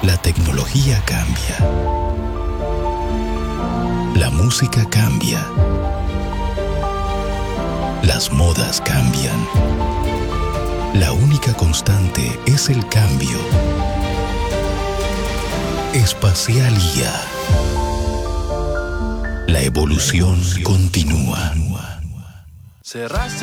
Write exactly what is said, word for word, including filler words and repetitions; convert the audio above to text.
La tecnología cambia. La música cambia. Las modas cambian. La única constante es el cambio. Espacialía. La evolución continúa.